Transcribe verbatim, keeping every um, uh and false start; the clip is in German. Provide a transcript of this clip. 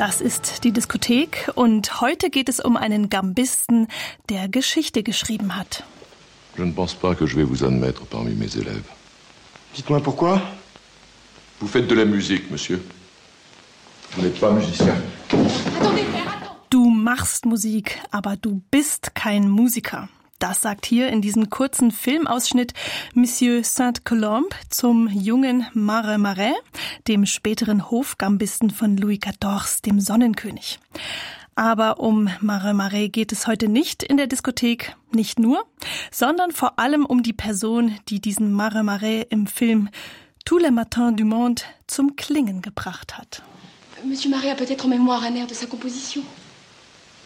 Das ist die Diskothek und heute geht es um einen Gambisten, der Geschichte geschrieben hat. Je ne pense pas que je vais vous admettre parmi mes élèves. Dites-moi pourquoi? Vous faites de la musique, monsieur. Vous n'êtes pas musicien. Du machst Musik, aber du bist kein Musiker. Das sagt hier in diesem kurzen Filmausschnitt Monsieur Saint-Colombe zum jungen Mare Marais, dem späteren Hofgambisten von Louis quatorze, dem Sonnenkönig. Aber um Mare Marais geht es heute nicht in der Diskothek, nicht nur, sondern vor allem um die Person, die diesen Mare Marais im Film Tous les matins du monde zum Klingen gebracht hat. Monsieur Marais a peut-être en mémoire un air de sa composition.